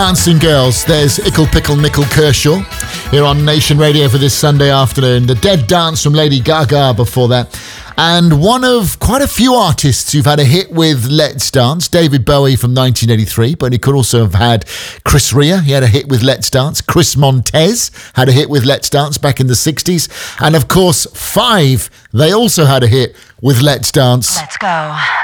Dancing Girls, there's Ickle Pickle Nickel Kershaw here on Nation Radio for this Sunday afternoon. The Dead Dance from Lady Gaga before that. And one of quite a few artists who've had a hit with Let's Dance, David Bowie from 1983, but he could also have had Chris Rea, he had a hit with Let's Dance. Chris Montez had a hit with Let's Dance back in the 60s. And of course, Five, they also had a hit with Let's Dance. Let's go.